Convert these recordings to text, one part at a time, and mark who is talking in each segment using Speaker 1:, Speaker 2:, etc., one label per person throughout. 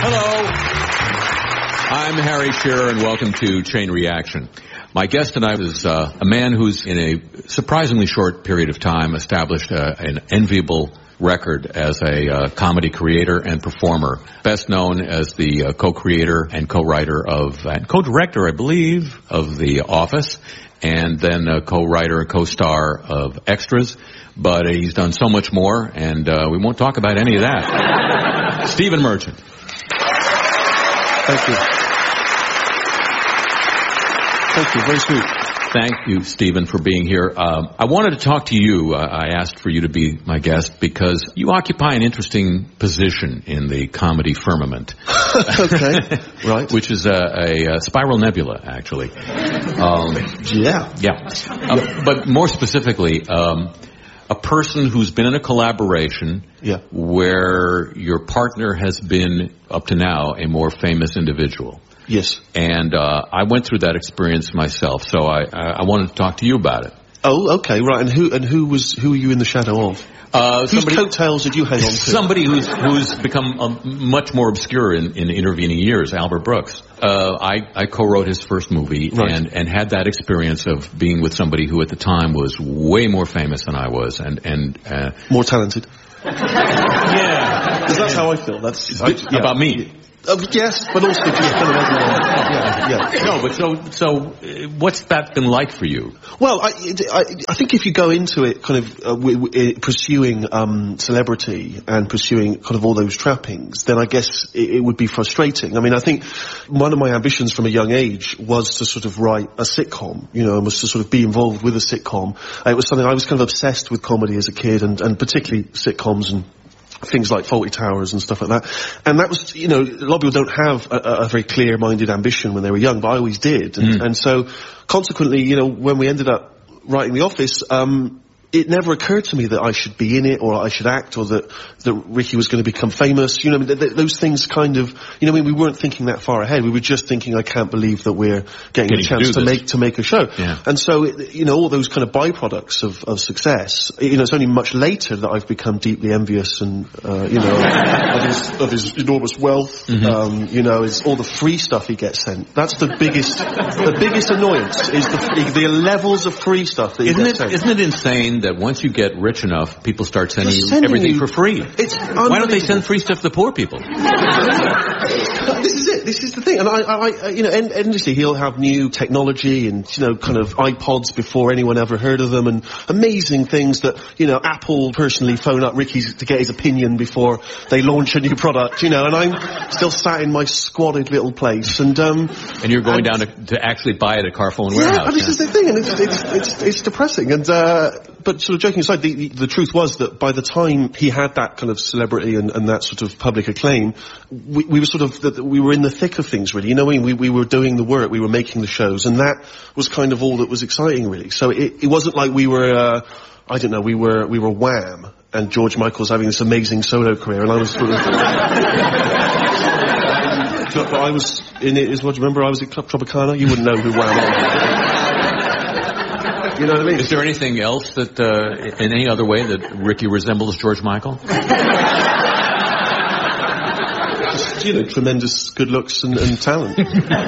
Speaker 1: Hello. I'm Harry Shearer, and welcome to Chain Reaction. My guest tonight is a man who's, in a surprisingly short period of time, established an enviable record as a comedy creator and performer. Best known as the co-creator and co-writer of, and co-director, I believe, of The Office, and then co-writer and co-star of Extras. But he's done so much more, and we won't talk about any of that. Stephen Merchant.
Speaker 2: Thank you. Thank you. Very sweet.
Speaker 1: Thank you, Stephen, for being here. I wanted to talk to you. I asked for you to be my guest because you occupy an interesting position in the comedy firmament.
Speaker 2: Okay. Right.
Speaker 1: Which is a spiral nebula, actually.
Speaker 2: Yeah.
Speaker 1: But more specifically, a person who's been in a collaboration where your partner has been, up to now, a more famous individual.
Speaker 2: Yes.
Speaker 1: And I went through that experience myself, so I wanted to talk to you about it.
Speaker 2: Oh, okay, right. And who were you in the shadow of? Whose coattails did you hang on to?
Speaker 1: Somebody who's become much more obscure in intervening years, Albert Brooks. I co-wrote his first movie and had that experience of being with somebody who at the time was way more famous than I was and
Speaker 2: more talented.
Speaker 1: Yeah.
Speaker 2: Because that's how I feel. That's
Speaker 1: about me.
Speaker 2: Yes, but also just kind of everyone.
Speaker 1: No, but so what's that been like for you?
Speaker 2: Well, I think if you go into it kind of pursuing celebrity and pursuing kind of all those trappings, then I guess it would be frustrating. I mean, I think one of my ambitions from a young age was to sort of write a sitcom, you know, and was to sort of be involved with a sitcom. It was something I was kind of obsessed with comedy as a kid, and particularly sitcoms and things like Fawlty Towers and stuff like that. And that was, you know, a lot of people don't have a very clear-minded ambition when they were young, but I always did. And so, consequently, you know, when we ended up writing The Office, it never occurred to me that I should be in it, or I should act, or that Ricky was going to become famous. You know, those things kind of, you know, I mean, we weren't thinking that far ahead. We were just thinking, I can't believe that we're getting a chance to make a show. Yeah. And so, you know, all those kind of byproducts of success, you know, it's only much later that I've become deeply envious and, you know, of his enormous wealth. You know, it's all the free stuff he gets sent. That's the biggest annoyance, is the levels of free stuff that he gets sent.
Speaker 1: Isn't it insane that once you get rich enough, people start sending you everything for free? Why don't they send free stuff to the poor people?
Speaker 2: This is it. This is the thing. And I you know, endlessly he'll have new technology and, you know, kind of iPods before anyone ever heard of them, and amazing things that, you know, Apple personally phone up Ricky to get his opinion before they launch a new product, you know, and I'm still sat in my squalid little place, and
Speaker 1: you're going down to actually buy it at Carphone Warehouse.
Speaker 2: Yeah, this is the thing, and it's depressing, and but sort of joking aside, the truth was that by the time he had that kind of celebrity and that sort of public acclaim, we were in the thick of things, really. You know, we were doing the work, we were making the shows, and that was kind of all that was exciting, really. So it wasn't like we were, I don't know, we were Wham, and George Michael's having this amazing solo career, and I was sort of... But I was in it as well. Do you remember I was at Club Tropicana? You wouldn't know who Wham was. You know what I mean?
Speaker 1: Is there anything else that, in any other way, that Ricky resembles George Michael?
Speaker 2: Just, you know, tremendous good looks and talent.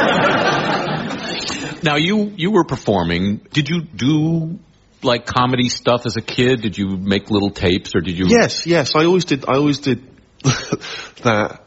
Speaker 1: Now, you were performing. Did you do, like, comedy stuff as a kid? Did you make little tapes, or did you...
Speaker 2: Yes, I always did that.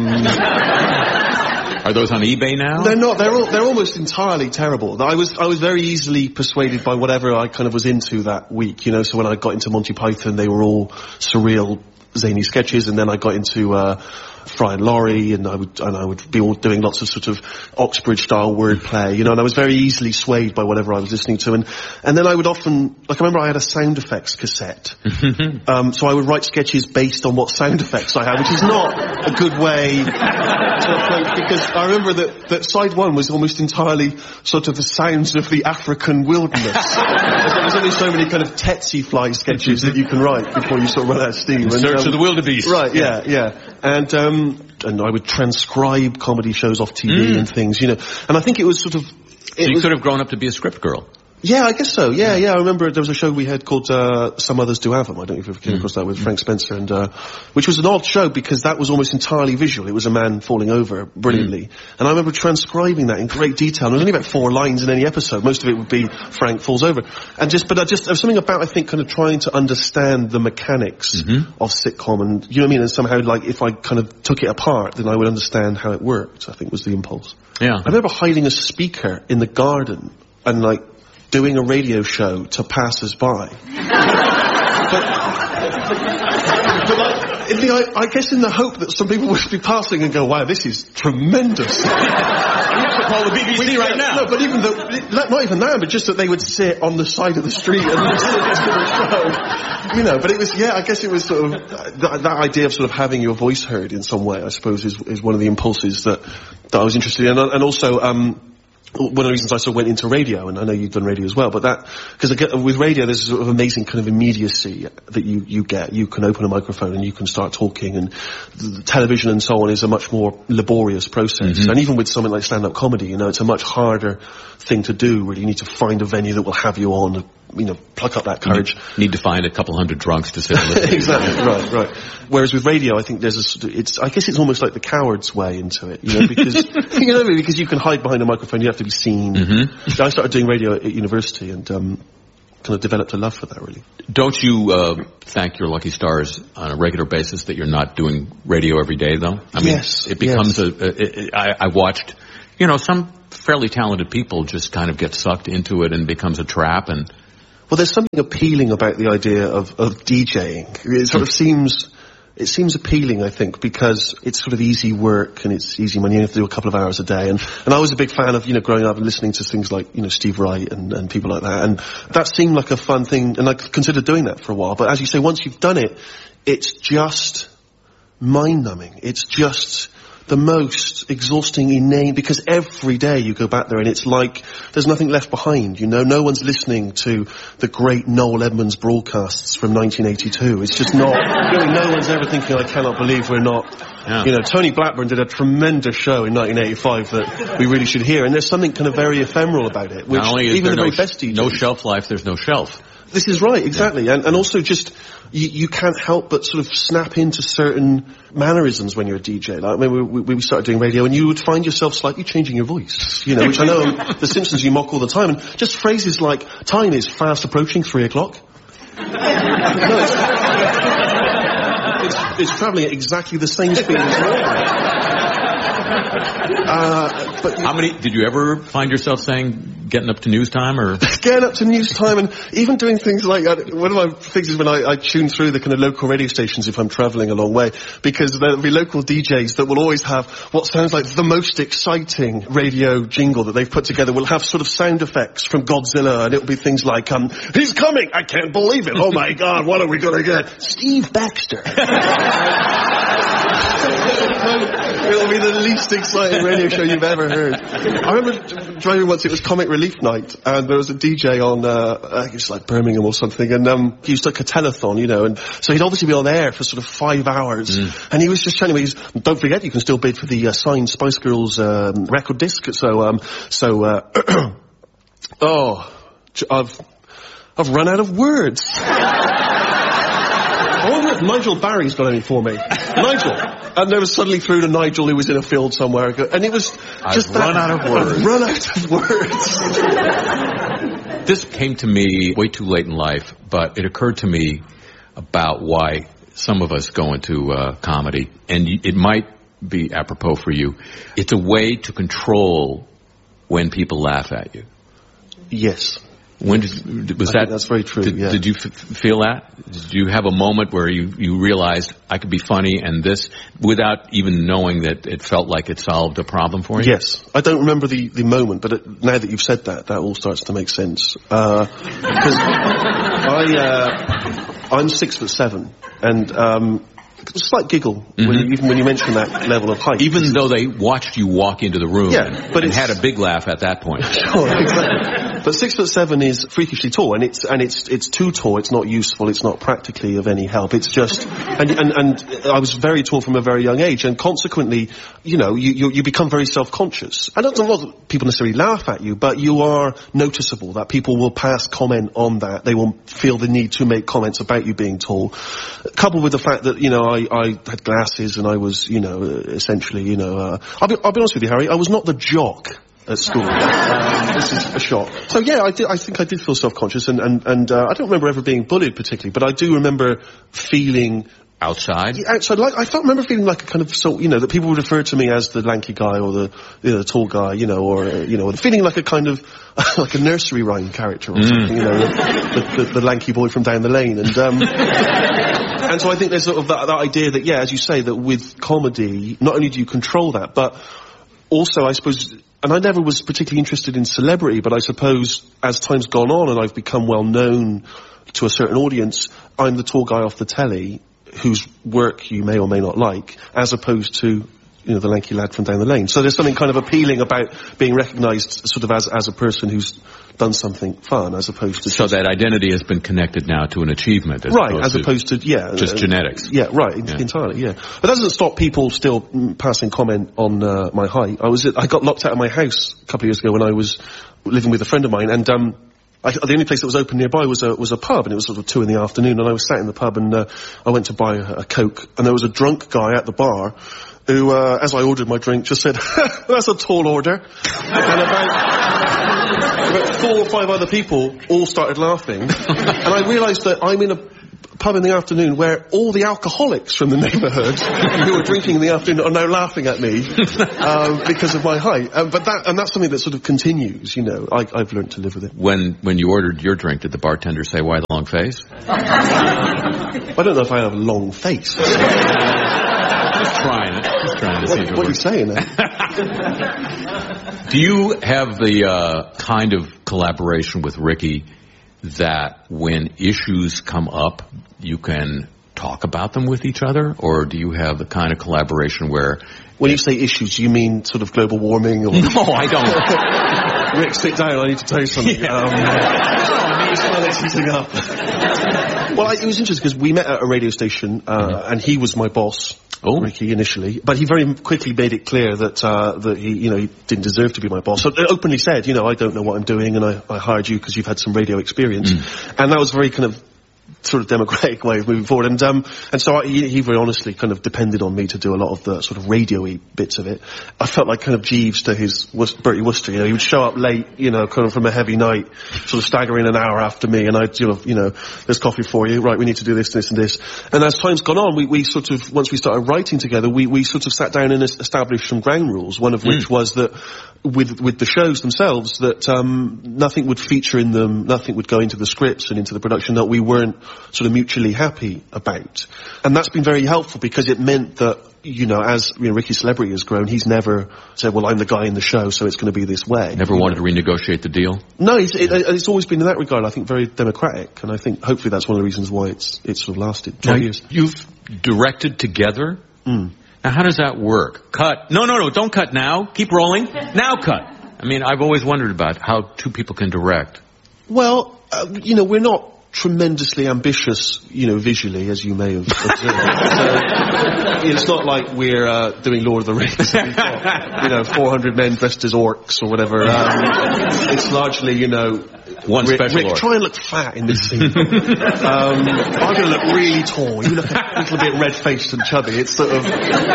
Speaker 1: Are those on eBay now?
Speaker 2: They're not. They're almost entirely terrible. I was very easily persuaded by whatever I kind of was into that week, you know. So when I got into Monty Python, they were all surreal, zany sketches, and then I got into Fry and Laurie, and I would be all doing lots of sort of Oxbridge style wordplay, you know, and I was very easily swayed by whatever I was listening to, and then I would often, like, I remember I had a sound effects cassette, so I would write sketches based on what sound effects I had, which is not a good way to approach, because I remember that side one was almost entirely sort of the sounds of the African wilderness. There's only so many kind of tsetse fly sketches that you can write before you sort of run out of steam.
Speaker 1: Search of the wildebeest.
Speaker 2: Right, yeah. And I would transcribe comedy shows off TV and things, you know. And I think it was sort of...
Speaker 1: So you could have grown up to be a script girl.
Speaker 2: Yeah, I guess so. Yeah. I remember there was a show we had called Some Others Do Have 'Em. I don't know if you ever came across that with Frank Spencer, and which was an odd show because that was almost entirely visual. It was a man falling over brilliantly, and I remember transcribing that in great detail. And there was only about 4 lines in any episode. Most of it would be Frank falls over, but there was something about, I think, kind of trying to understand the mechanics of sitcom, and you know what I mean. And somehow, like, if I kind of took it apart, then I would understand how it worked. I think was the impulse.
Speaker 1: Yeah,
Speaker 2: I remember hiding a speaker in the garden and like doing a radio show to passers-by. I guess in the hope that some people would be passing and go, wow, this is tremendous.
Speaker 1: You have to call the BBC right now.
Speaker 2: No, but even not even that, but just that they would sit on the side of the street and listen to the show. You know, but it was, I guess it was sort of, that idea of sort of having your voice heard in some way, I suppose, is one of the impulses that I was interested in. And also, one of the reasons I sort of went into radio, and I know you've done radio as well, but because with radio there's a sort of amazing kind of immediacy that you get. You can open a microphone and you can start talking, and the television and so on is a much more laborious process. And even with something like stand-up comedy, you know, it's a much harder thing to do, really. You need to find a venue that will have you on, you know, pluck up that courage.
Speaker 1: You need to find a couple hundred drunks to sit and listen.
Speaker 2: Exactly, right. Whereas with radio, I think there's I guess it's almost like the coward's way into it, you know, because, because you can hide behind a microphone, you have to be seen. I started doing radio at university and, kind of developed a love for that, really.
Speaker 1: Don't you, thank your lucky stars on a regular basis that you're not doing radio every day, though? I mean,
Speaker 2: yes.
Speaker 1: It becomes I watched, you know, some fairly talented people just kind of get sucked into it and becomes a trap. And
Speaker 2: well, there's something appealing about the idea of DJing. It sort of seems appealing, I think, because it's sort of easy work and it's easy money. You have to do a couple of hours a day. And I was a big fan of, you know, growing up and listening to things like, you know, Steve Wright and people like that. And that seemed like a fun thing, and I considered doing that for a while. But as you say, once you've done it, it's just mind-numbing. It's just the most exhausting, inane, because every day you go back there and it's like there's nothing left behind, you know. No one's listening to the great Noel Edmonds broadcasts from 1982. It's just not, really, no one's ever thinking, I cannot believe we're not, you know. Tony Blackburn did a tremendous show in 1985 that we really should hear, and there's something kind of very ephemeral about it, which even the very best DJs...
Speaker 1: No shelf life, there's no shelf.
Speaker 2: This is right, exactly. Yeah. And also just, you can't help but sort of snap into certain mannerisms when you're a DJ. Like, I mean, we started doing radio and you would find yourself slightly changing your voice, you know, which I know The Simpsons you mock all the time. And just phrases like, time is fast approaching 3 o'clock. It's travelling at exactly the same speed as normal.
Speaker 1: But how many did you ever find yourself saying, getting up to news time, or
Speaker 2: getting up to news time, and even doing things like one of my things is when I tune through the kind of local radio stations if I'm travelling a long way, because there'll be local DJs that will always have what sounds like the most exciting radio jingle that they've put together. Will have sort of sound effects from Godzilla, and it'll be things like, he's coming, I can't believe it, oh my god, what are we gonna get? Steve Baxter. It'll be the least exciting radio show you've ever heard. I remember driving once, it was Comic Relief Night, and there was a DJ on, it was like Birmingham or something, and he used like a telethon, you know, and so he'd obviously be on air for sort of 5 hours, and he was just telling me, don't forget, you can still bid for the signed Spice Girls record disc, I've run out of words. I wonder if Nigel Barry's got any for me. Nigel. And there was suddenly through to Nigel who was in a field somewhere. And it was just
Speaker 1: I've run out of words.
Speaker 2: I've run out of words.
Speaker 1: This came to me way too late in life, but it occurred to me about why some of us go into comedy. And it might be apropos for you. It's a way to control when people laugh at you.
Speaker 2: Yes.
Speaker 1: When was that?
Speaker 2: That's very true.
Speaker 1: Did you feel that? Did you have a moment where you realized I could be funny and this, without even knowing that it felt like it solved a problem for you?
Speaker 2: Yes. I don't remember the moment, but now that you've said that all starts to make sense. Because I'm 6'7", and a slight giggle even when you mention that level of height.
Speaker 1: Even though they watched you walk into the room and
Speaker 2: but
Speaker 1: had a big laugh at that point.
Speaker 2: Sure, exactly. But 6'7" is freakishly tall, and it's too tall. It's not useful. It's not practically of any help. It's just, and I was very tall from a very young age, and consequently, you become very self-conscious. I don't know that people necessarily laugh at you, but you are noticeable. That people will pass comment on that. They will feel the need to make comments about you being tall, coupled with the fact that I had glasses and I was essentially I'll be honest with you, Harry. I was not the jock at school. This is a shock. So yeah, I think I did feel self-conscious, and I don't remember ever being bullied particularly, but I do remember feeling
Speaker 1: outside.
Speaker 2: Yeah, outside, I remember feeling like a kind of that people would refer to me as the lanky guy or the tall guy, or feeling like a kind of like a nursery rhyme character or something, the lanky boy from down the lane, and so I think there's sort of that idea that, as you say, that with comedy, not only do you control that, but also, I suppose, and I never was particularly interested in celebrity, but I suppose as time's gone on and I've become well known to a certain audience, I'm the tall guy off the telly whose work you may or may not like, as opposed to, the lanky lad from down the lane. So there's something kind of appealing about being recognised sort of as a person who's done something fun, as opposed to...
Speaker 1: So that identity has been connected now to an achievement.
Speaker 2: As opposed to
Speaker 1: just genetics.
Speaker 2: Yeah, right, entirely, yeah. But that doesn't stop people still passing comment on my height. I got locked out of my house a couple of years ago when I was living with a friend of mine, and the only place that was open nearby was a pub, and it was sort of 2 PM, and I was sat in the pub, and I went to buy a Coke, and there was a drunk guy at the bar who, as I ordered my drink, just said, "That's a tall order." And about 4 or 5 other people all started laughing, and I realised that I'm in a pub in the afternoon where all the alcoholics from the neighbourhood who were drinking in the afternoon are now laughing at me because of my height. But that's something that sort of continues. I've learned to live with it.
Speaker 1: When you ordered your drink, did the bartender say, "Why the long face"?
Speaker 2: I don't know if I have a long face.
Speaker 1: Just trying to see if it works.
Speaker 2: What are you saying now?
Speaker 1: Do you have the kind of collaboration with Ricky that when issues come up, you can talk about them with each other? Or do you have the kind of collaboration where...
Speaker 2: When you say issues, do you mean sort of global warming? Or...
Speaker 1: No, I don't.
Speaker 2: Rick, sit down, I need to tell you something. Well, it was interesting because we met at a radio station, and he was my boss. Ricky, initially, but he very quickly made it clear that he didn't deserve to be my boss. So openly said, I don't know what I'm doing, and I hired you because you've had some radio experience, and that was very kind of sort of democratic way of moving forward. And so he very honestly kind of depended on me to do a lot of the sort of radio-y bits of it. I felt like kind of Jeeves to his Bertie Wooster. He would show up late, kind of from a heavy night, sort of staggering an hour after me, and I'd there's coffee for you. Right, we need to do this, and this. And as time's gone on, we sort of, once we started writing together, we sort of sat down and established some ground rules. One of which was that with the shows themselves, that nothing would feature in them, nothing would go into the scripts and into the production that we weren't sort of mutually happy about. And that's been very helpful because it meant that, as Ricky's celebrity has grown, he's never said, well, I'm the guy in the show, so it's going to be this way.
Speaker 1: Never wanted to renegotiate the deal?
Speaker 2: No, it's always been in that regard, I think, very democratic. And I think hopefully that's one of the reasons why it's sort of lasted 12 years.
Speaker 1: You've directed together? Now, how does that work? Cut. No, don't cut now. Keep rolling. Now cut. I mean, I've always wondered about how 2 people can direct.
Speaker 2: Well, we're not tremendously ambitious, visually, as you may have observed. So, it's not like we're doing Lord of the Rings. And we've got, 400 men dressed as orcs or whatever. It's largely,
Speaker 1: one special
Speaker 2: Rick, try and look fat in this scene. I'm going to look really tall. You look a little bit red-faced and chubby. It's sort of...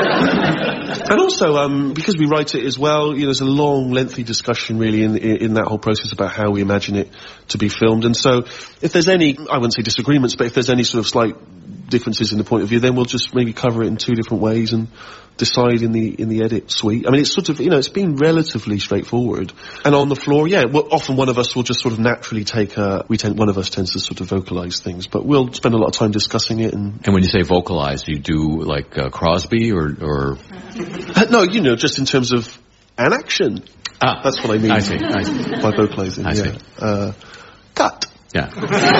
Speaker 2: And also, because we write it as well, there's a long, lengthy discussion really in that whole process about how we imagine it to be filmed. And so, if there's any, I wouldn't say disagreements, but if there's any sort of slight differences in the point of view, then we'll just maybe cover it in 2 different ways and decide in the edit suite. I mean, it's sort of, it's been relatively straightforward. And on the floor, often one of us will just sort of naturally one of us tends to sort of vocalize things, but we'll spend a lot of time discussing it. And
Speaker 1: when you say vocalize, do you do like Crosby or?
Speaker 2: No, just in terms of an action. That's what I mean.
Speaker 1: I see.
Speaker 2: By vocalizing.
Speaker 1: I see.
Speaker 2: Cut.
Speaker 1: Yeah.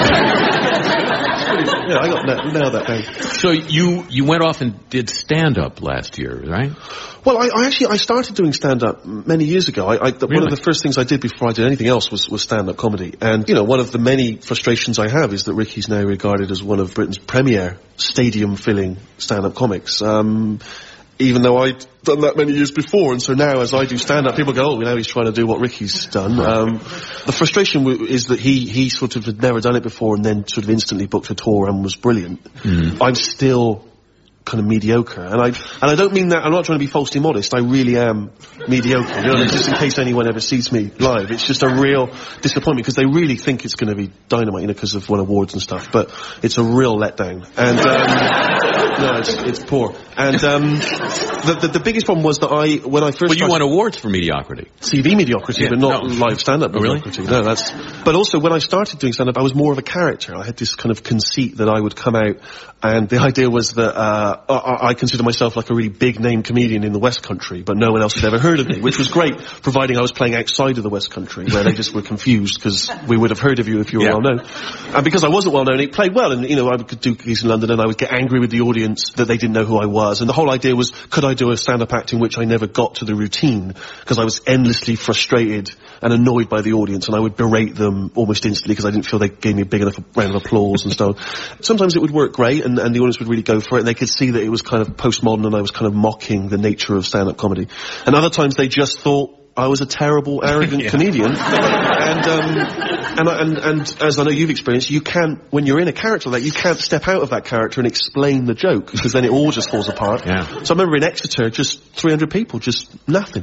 Speaker 2: Yeah, I got nailed that down.
Speaker 1: So you went off and did stand-up last year, right?
Speaker 2: Well, I started doing stand-up many years ago. One of the first things I did before I did anything else was stand-up comedy. And, one of the many frustrations I have is that Ricky's now regarded as one of Britain's premier stadium-filling stand-up comics. Even though I'd done that many years before, and so now as I do stand-up, people go, oh, now he's trying to do what Ricky's done. The frustration is that he sort of had never done it before and then sort of instantly booked a tour and was brilliant. I'm still kind of mediocre, and I don't mean that, I'm not trying to be falsely modest, I really am mediocre, just in case anyone ever sees me live. It's just a real disappointment, because they really think it's going to be dynamite, because I've won awards and stuff, but it's a real letdown. And, no, it's poor. And, the biggest problem was that when I first
Speaker 1: Well, you won awards for mediocrity.
Speaker 2: CV mediocrity, but not live stand-up mediocrity.
Speaker 1: Really?
Speaker 2: No, but also when I started doing stand-up, I was more of a character. I had this kind of conceit that I would come out, and the idea was that, I consider myself like a really big name comedian in the West Country, but no one else had ever heard of me, which was great, providing I was playing outside of the West Country, where they just were confused, because we would have heard of you if you were well known. And because I wasn't well known, it played well, and I could do gigs in London, and I would get angry with the audience that they didn't know who I was, and the whole idea was, could I do a stand-up act in which I never got to the routine, because I was endlessly frustrated and annoyed by the audience, and I would berate them almost instantly because I didn't feel they gave me a big enough round of applause and stuff. Sometimes it would work great, and the audience would really go for it, and they could see that it was kind of postmodern and I was kind of mocking the nature of stand-up comedy. And other times they just thought I was a terrible, arrogant comedian. And as I know you've experienced, you can't, when you're in a character like that, you can't step out of that character and explain the joke, because then it all just falls apart.
Speaker 1: Yeah.
Speaker 2: So I remember in Exeter, just 300 people, just nothing.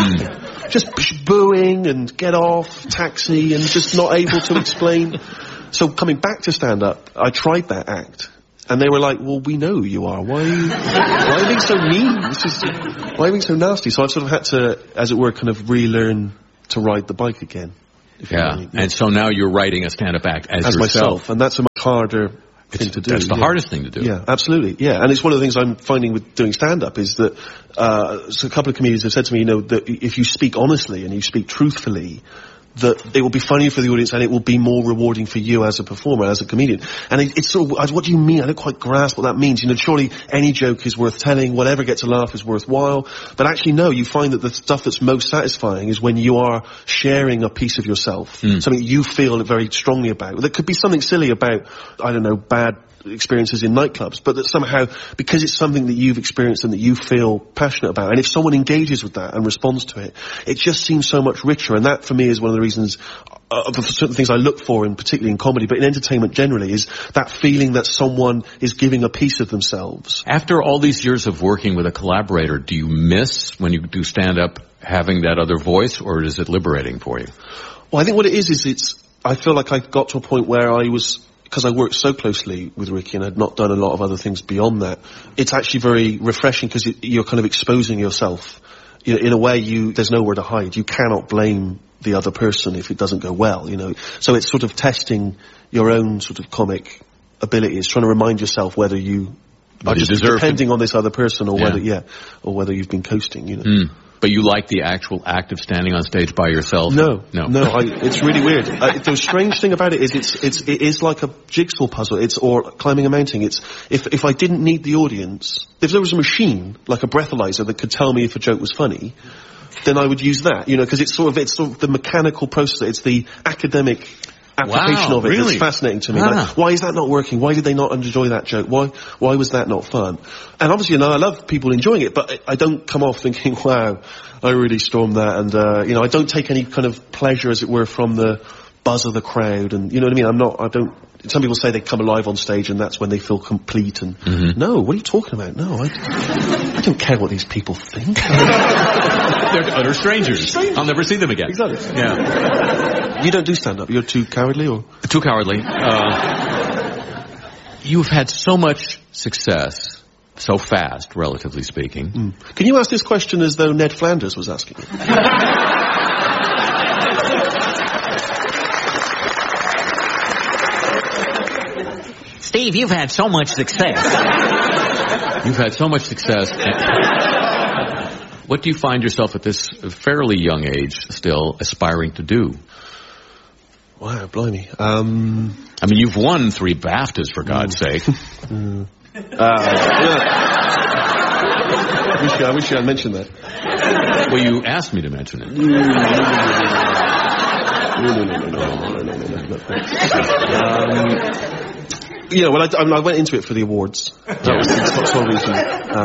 Speaker 2: Just booing and get off, taxi, and just not able to explain. So coming back to stand-up, I tried that act. And they were like, well, we know who you are. Why are you being so mean? Why are you being so nasty? So I've sort of had to, as it were, kind of relearn to ride the bike again.
Speaker 1: Yeah. And so now you're writing a stand-up act as yourself.
Speaker 2: Myself. And that's a much harder thing to do.
Speaker 1: That's the hardest thing to do.
Speaker 2: Yeah, absolutely. Yeah. And it's one of the things I'm finding with doing stand-up is that, so a couple of comedians have said to me, that if you speak honestly and you speak truthfully, that it will be funny for the audience and it will be more rewarding for you as a performer, as a comedian. And it's sort of, what do you mean? I don't quite grasp what that means. Surely any joke is worth telling, whatever gets a laugh is worthwhile. But actually no, you find that the stuff that's most satisfying is when you are sharing a piece of yourself, something you feel very strongly about. There could be something silly about, I don't know, bad experiences in nightclubs, but that somehow, because it's something that you've experienced and that you feel passionate about, and if someone engages with that and responds to it, it just seems so much richer. And that for me is one of the reasons, of certain things I look for, and particularly in comedy, but in entertainment generally, is that feeling that someone is giving a piece of themselves.
Speaker 1: After all these years of working with a collaborator, do you miss, when you do stand-up, having that other voice, or is it liberating for you?
Speaker 2: Well, I think what it is I feel like I got to a point where because I worked so closely with Ricky and had not done a lot of other things beyond that, it's actually very refreshing, because you're kind of exposing yourself. In a way, there's nowhere to hide. You cannot blame the other person if it doesn't go well, So it's sort of testing your own sort of comic ability. It's trying to remind yourself whether you are just depending on this other person, or whether you've been coasting,
Speaker 1: But you like the actual act of standing on stage by yourself?
Speaker 2: No. It's really weird. The strange thing about it is it is like a jigsaw puzzle. Or climbing a mountain. If I didn't need the audience, if there was a machine, like a breathalyzer, that could tell me if a joke was funny, then I would use that, because it's sort of the mechanical process. It's the academic application of it that's fascinating to me. Like, why is that not working? Why did they not enjoy that joke? Why was that not fun? And obviously, I love people enjoying it, but I don't come off thinking, wow, I really stormed that. And, I don't take any kind of pleasure, as it were, from the buzz of the crowd. And, you know what I mean? Some people say they come alive on stage and that's when they feel complete. And no, what are you talking about? No, I don't care what these people think.
Speaker 1: They're utter strangers. I'll never see them again.
Speaker 2: Exactly.
Speaker 1: Yeah.
Speaker 2: You don't do stand-up. You're too cowardly, or?
Speaker 1: Too cowardly. You've had so much success, so fast, relatively speaking.
Speaker 2: Can you ask this question as though Ned Flanders was asking it?
Speaker 3: Steve, you've had so much success.
Speaker 1: You've had so much success. What do you find yourself at this fairly young age still aspiring to do?
Speaker 2: Wow, blimey.
Speaker 1: I mean, you've won 3 BAFTAs, for God's sake.
Speaker 2: Yeah. I wish you had mentioned that.
Speaker 1: Well, you asked me to mention it.
Speaker 2: No. Well, I went into it for the awards. That was the sole reason.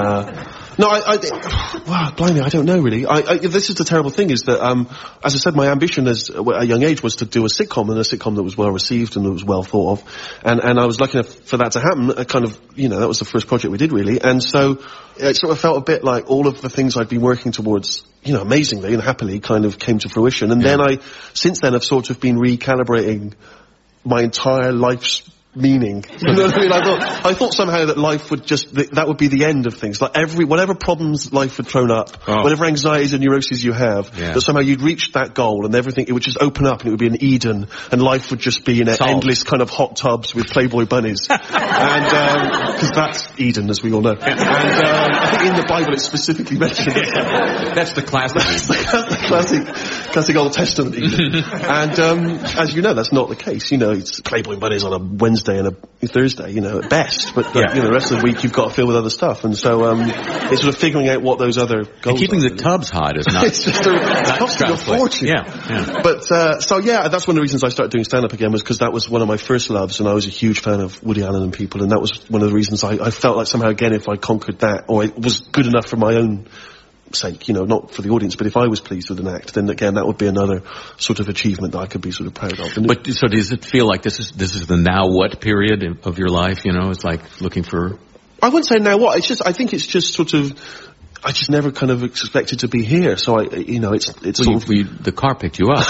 Speaker 2: Wow, blimey, I don't know really. This is the terrible thing is that, as I said, my ambition as a young age was to do a sitcom, and a sitcom that was well received and that was well thought of. And I was lucky enough for that to happen. That was the first project we did really. And so it sort of felt a bit like all of the things I'd been working towards, amazingly and happily kind of came to fruition. And then since then I've sort of been recalibrating my entire life's meaning. You know what I mean? I thought somehow that life would that would be the end of things. Like whatever problems life had thrown up, whatever anxieties and neuroses you have, that somehow you'd reached that goal and everything, it would just open up and it would be an Eden and life would just be in endless kind of hot tubs with Playboy bunnies. And, cause that's Eden, as we all know. And, I think in the Bible it specifically mentions
Speaker 1: That's the classic.
Speaker 2: That's the classic Old Testament Eden. And, as you know, that's not the case. It's Playboy bunnies on a Wednesday and a Thursday, at best. But the rest of the week you've got to fill with other stuff. And so, it's sort of figuring out what those other goals
Speaker 1: and keeping
Speaker 2: are.
Speaker 1: The tubs hot is not.
Speaker 2: It's just it's costing a fortune.
Speaker 1: Yeah.
Speaker 2: But, that's one of the reasons I started doing stand-up again was because that was one of my first loves and I was a huge fan of Woody Allen and people, and that was one of the reasons I felt like somehow again if I conquered that, or it was good enough for my own sake, not for the audience, but if I was pleased with an act, then again that would be another sort of achievement that I could be sort of proud of.
Speaker 1: But so does it feel like this is the now what period of your life? It's like looking for.
Speaker 2: I wouldn't say now what. I think it's just sort of. I just never kind of expected to be here, so
Speaker 1: the car picked you up.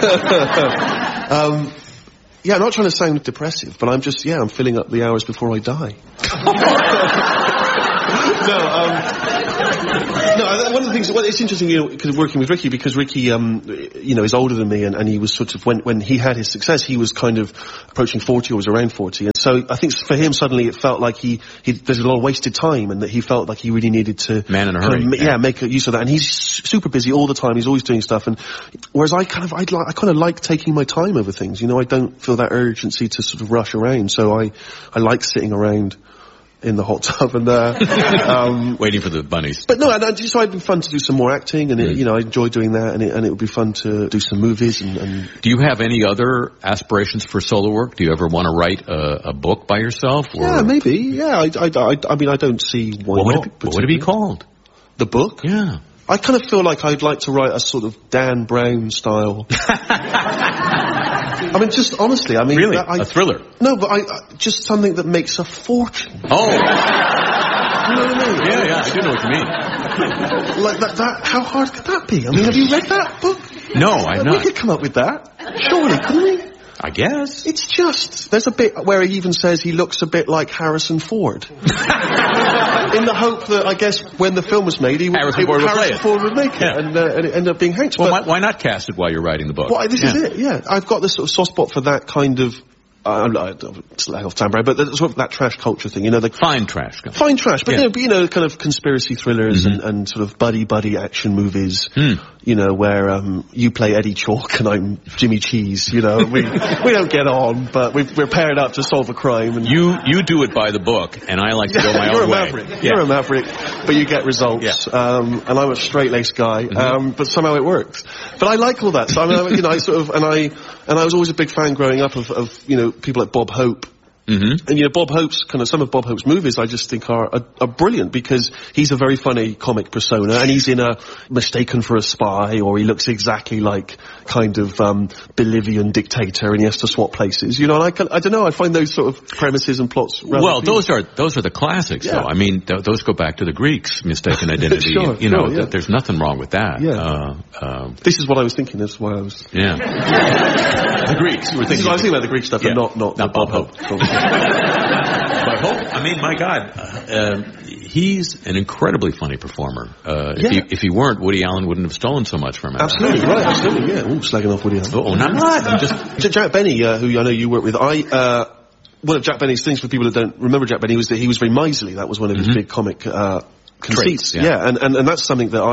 Speaker 2: Yeah, I'm not trying to sound depressive, but I'm just I'm filling up the hours before I die. No, one of the things, it's interesting, because working with Ricky, because Ricky, is older than me, and he was sort of, when he had his success, he was kind of approaching 40 or was around 40. And so I think for him, suddenly it felt like there's a lot of wasted time, and that he felt like he really needed to.
Speaker 1: Man in a hurry.
Speaker 2: Make use of that. And he's super busy all the time. He's always doing stuff. And whereas I kind of like taking my time over things. I don't feel that urgency to sort of rush around. So I like sitting around in the hot tub and
Speaker 1: waiting for the bunnies.
Speaker 2: But no, and so it'd be fun to do some more acting, and I enjoy doing that, and it would be fun to do some movies. And
Speaker 1: do you have any other aspirations for solo work? Do you ever want to write a book by yourself? Or?
Speaker 2: Yeah, maybe. Yeah, I mean, I don't see why not.
Speaker 1: What would it be called?
Speaker 2: The book?
Speaker 1: Yeah.
Speaker 2: I kind of feel like I'd like to write a sort of Dan Brown style. I mean, just honestly,
Speaker 1: really? A thriller?
Speaker 2: No, but just something that makes a fortune.
Speaker 1: Oh.
Speaker 2: You know what I mean?
Speaker 1: Yeah, I do know what you mean.
Speaker 2: Like that, how hard could that be? I mean, have you read that book?
Speaker 1: No, I've not.
Speaker 2: We could come up with that. Surely, couldn't we?
Speaker 1: I guess.
Speaker 2: It's just, there's a bit where he even says he looks a bit like Harrison Ford. In the hope that, I guess, when the film was made, Harrison Ford would make it, and it ended up being Hanks.
Speaker 1: Well, why not cast it while you're writing the book?
Speaker 2: Well, this is it, yeah. I've got this sort of soft spot for that kind of, I don't slag off Tam Brown, but sort of that trash culture thing,
Speaker 1: Fine trash.
Speaker 2: Fine trash, but kind of conspiracy thrillers and sort of buddy action movies, where, you play Eddie Chalk and I'm Jimmy Cheese, we don't get on, but we're paired up to solve a crime. And
Speaker 1: you do it by the book, and I like to go my own way.
Speaker 2: You're a maverick, but you get results. Yeah. And I'm a straight-laced guy, but somehow it works. But I like all that, so I was always a big fan growing up of people like Bob Hope. Mm-hmm. And Bob Hope's some of Bob Hope's movies I just think are brilliant, because he's a very funny comic persona, and he's in a Mistaken for a Spy, or he looks exactly like kind of Bolivian dictator, and he has to swap places. And I don't know, I find those sort of premises and plots rather appealing.
Speaker 1: those are the classics, though. I mean, those go back to the Greeks, Mistaken Identity.
Speaker 2: Sure,
Speaker 1: there's nothing wrong with that.
Speaker 2: Yeah. This is what I was thinking. That's why I was.
Speaker 1: Yeah. The Greeks. You were thinking.
Speaker 2: I was thinking about the Greek stuff, and not
Speaker 1: Bob Hope. But Hope, I mean, my God, he's an incredibly funny performer. If he weren't, Woody Allen wouldn't have stolen so much from him.
Speaker 2: Absolutely, right, absolutely, yeah. Ooh, slagging off Woody Allen.
Speaker 1: Oh, not. I'm just...
Speaker 2: Jack Benny, who I know you work with, one of Jack Benny's things for people that don't remember Jack Benny was that he was very miserly. That was one of his big comic, conceits.
Speaker 1: Traits, yeah.
Speaker 2: And that's something that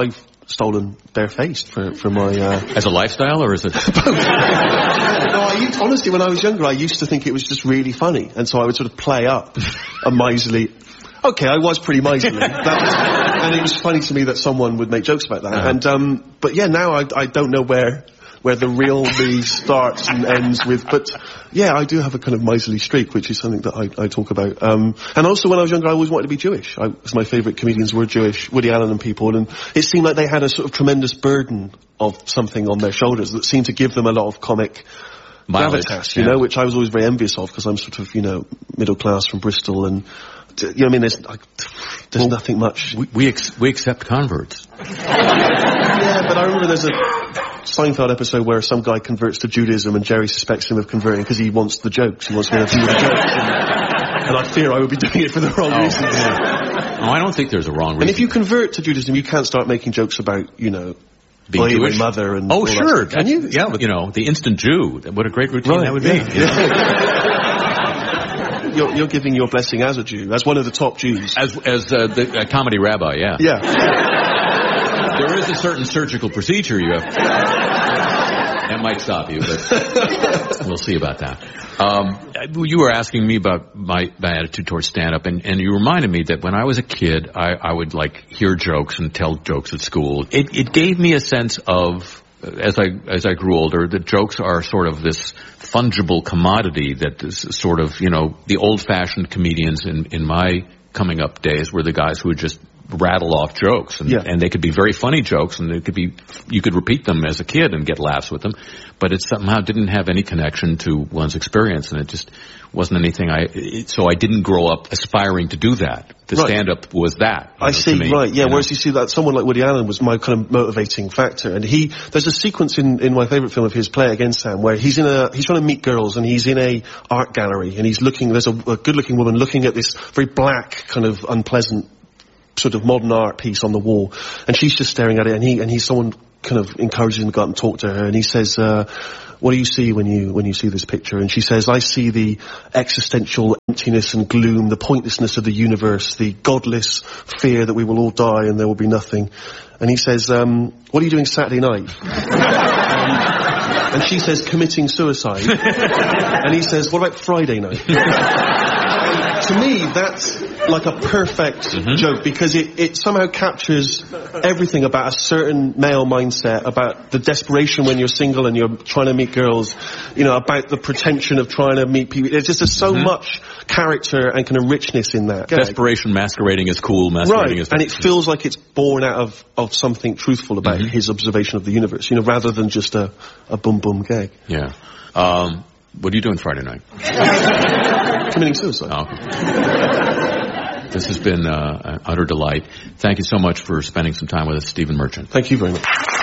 Speaker 2: stolen barefaced for my...
Speaker 1: As a lifestyle, or is it?
Speaker 2: No, honestly, when I was younger, I used to think it was just really funny, and so I would sort of play up a miserly... Okay, I was pretty miserly. And it was funny to me that someone would make jokes about that. And but yeah, now I don't know where the real me starts and ends with. But yeah, I do have a kind of miserly streak, which is something that I talk about. And also, when I was younger, I always wanted to be Jewish. My favourite comedians were Jewish, Woody Allen and people, and it seemed like they had a sort of tremendous burden of something on their shoulders that seemed to give them a lot of comic gravitas, you know, which I was always very envious of, because I'm sort of, middle class from Bristol, and you know what I mean, there's nothing much.
Speaker 1: We accept converts.
Speaker 2: Yeah, but I remember there's a Seinfeld episode where some guy converts to Judaism and Jerry suspects him of converting because he wants the jokes. He wants to be able to do the jokes. And I fear I would be doing it for the wrong reasons.
Speaker 1: Yeah. Oh, I don't think there's a wrong reason.
Speaker 2: And if you convert to Judaism, you can't start making jokes about, being Jewish, mother, and
Speaker 1: oh, sure,
Speaker 2: that. Can you?
Speaker 1: Yeah, the instant Jew. What a great routine that would be.
Speaker 2: You're giving your blessing as a Jew, as one of the top Jews,
Speaker 1: as the comedy rabbi. Yeah.
Speaker 2: Yeah.
Speaker 1: There is a certain surgical procedure you have. That might stop you, but we'll see about that. You were asking me about my attitude towards stand-up, and you reminded me that when I was a kid, I would hear jokes and tell jokes at school. It gave me a sense of, as I grew older, that jokes are sort of this fungible commodity that is sort of, the old-fashioned comedians in my coming up days were the guys who would just rattle off jokes, and they could be very funny jokes, and you could repeat them as a kid and get laughs with them, but it somehow didn't have any connection to one's experience, and it just wasn't anything so I didn't grow up aspiring to do that. The stand-up was that.
Speaker 2: I see, right, yeah, whereas you see that someone like Woody Allen was my kind of motivating factor, and there's a sequence in my favourite film of his, Play Again, Sam, where he's trying to meet girls, and he's in a art gallery, and there's a good-looking woman looking at this very black, kind of unpleasant sort of modern art piece on the wall, and she's just staring at it, and someone kind of encourages him to go out and talk to her, and he says, what do you see when you see this picture? And she says, I see the existential emptiness and gloom, the pointlessness of the universe, the godless fear that we will all die and there will be nothing. And he says, what are you doing Saturday night? And she says, committing suicide. And he says, what about Friday night? To me, that's like a perfect joke, because it somehow captures everything about a certain male mindset, about the desperation when you're single and you're trying to meet girls, about the pretension of trying to meet people. There's so much character and kind of richness in that.
Speaker 1: Desperation masquerading as cool, masquerading as...
Speaker 2: And it feels like it's born out of something truthful about his observation of the universe, rather than just a boom-boom gag.
Speaker 1: Yeah. What are you doing Friday night?
Speaker 2: Committing suicide.
Speaker 1: Oh, okay. This has been an utter delight. Thank you so much for spending some time with us, Stephen Merchant.
Speaker 2: Thank you very much.